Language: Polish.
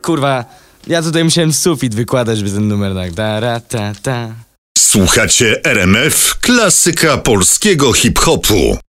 kurwa, ja tutaj musiałem sufit wykładać, by ten numer tak. Ta. Słuchacie RMF, klasyka polskiego hip-hopu.